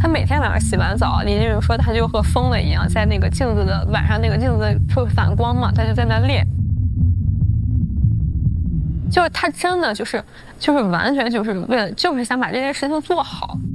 他每天晚上洗完澡，林静说他就和疯了一样，在那个镜子的晚上，那个镜子会反光嘛，他就在那练。就是他真的就是完全就是为了就是想把这件事情做好。